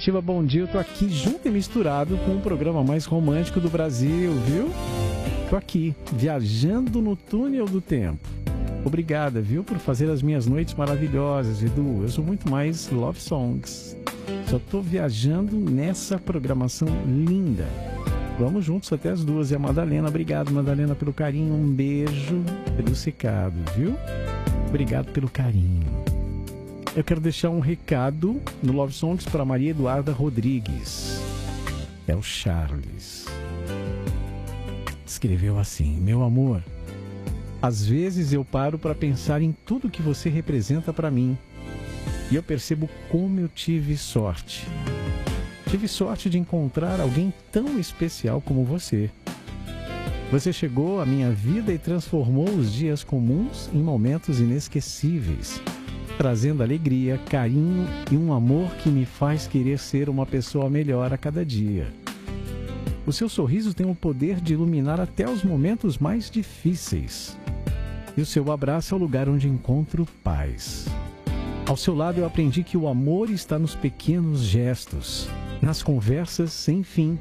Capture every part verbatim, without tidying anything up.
Nativa, bom dia. Eu tô aqui junto e misturado com o programa mais romântico do Brasil, viu? Tô aqui, viajando no túnel do tempo. Obrigada, viu, por fazer as minhas noites maravilhosas, Edu. Eu sou muito mais love songs. Só tô viajando nessa programação linda. Vamos juntos até as duas. E a Madalena, obrigado, Madalena, pelo carinho. Um beijo pelo secado, viu? Obrigado pelo carinho. Eu quero deixar um recado no Love Songs para Maria Eduarda Rodrigues. É o Charles. Escreveu assim: meu amor, às vezes eu paro para pensar em tudo que você representa para mim. E eu percebo como eu tive sorte. Tive sorte de encontrar alguém tão especial como você. Você chegou à minha vida e transformou os dias comuns em momentos inesquecíveis, trazendo alegria, carinho e um amor que me faz querer ser uma pessoa melhor a cada dia. O seu sorriso tem o poder de iluminar até os momentos mais difíceis. E o seu abraço é o lugar onde encontro paz. Ao seu lado eu aprendi que o amor está nos pequenos gestos, nas conversas sem fim,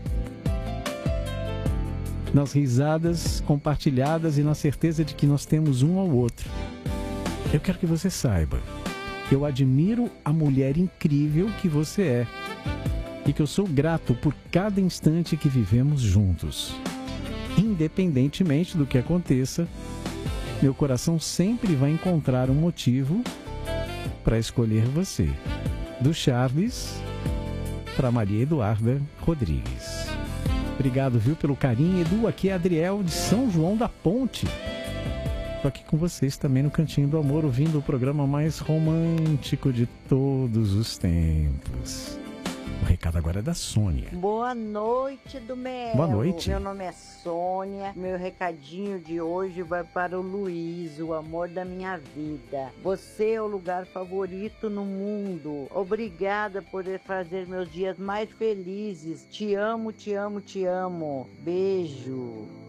nas risadas compartilhadas e na certeza de que nós temos um ao outro. Eu quero que você saiba que eu admiro a mulher incrível que você é e que eu sou grato por cada instante que vivemos juntos. Independentemente do que aconteça, meu coração sempre vai encontrar um motivo para escolher você. Do Charles para Maria Eduarda Rodrigues. Obrigado, viu, pelo carinho. Edu, aqui é Adriel de São João da Ponte. Estou aqui com vocês também no Cantinho do Amor, ouvindo o programa mais romântico de todos os tempos. O recado agora é da Sônia. Boa noite, do Melo. Boa noite. Meu nome é Sônia. Meu recadinho de hoje vai para o Luiz, o amor da minha vida. Você é o lugar favorito no mundo. Obrigada por fazer meus dias mais felizes. Te amo, te amo, te amo. Beijo.